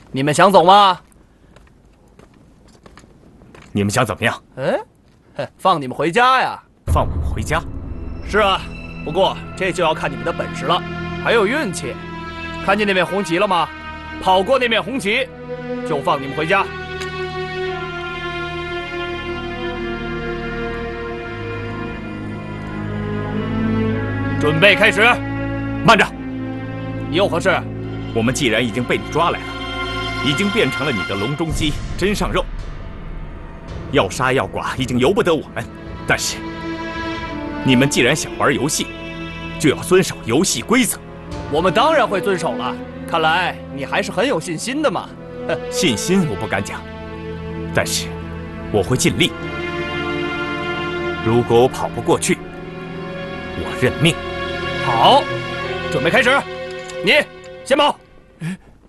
你们想走吗？ 你们想怎么样？ 放你们回家呀！ 放我们回家？ 是啊，不过这就要看你们的本事了，还有运气。看见那面红旗了吗？跑过那面红旗，就放你们回家。准备开始。 慢着， 你有何事？ 我们既然已经被你抓来了，已经变成了你的笼中鸡、针上肉，要杀要剐已经由不得我们。但是，你们既然想玩游戏，就要遵守游戏规则。 我们当然会遵守了。看来你还是很有信心的嘛。 信心我不敢讲，但是我会尽力。如果我跑不过去，我认命。 好，准备开始。你先跑。